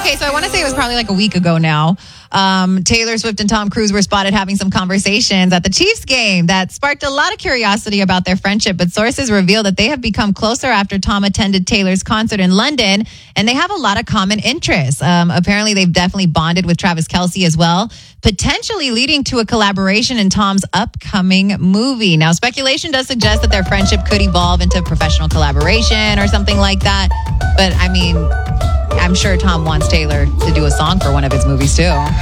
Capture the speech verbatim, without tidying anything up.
Okay, so I want to say it was probably like a week ago now. Um, Taylor Swift and Tom Cruise were spotted having some conversations at the Chiefs game that sparked a lot of curiosity about their friendship. But sources reveal that they have become closer after Tom attended Taylor's concert in London, and they have a lot of common interests. Um, apparently, they've definitely bonded with Travis Kelce as well, potentially leading to a collaboration in Tom's upcoming movie. Now, speculation does suggest that their friendship could evolve into professional collaboration or something like that. But I mean, I'm sure Tom wants Taylor to do a song for one of his movies too.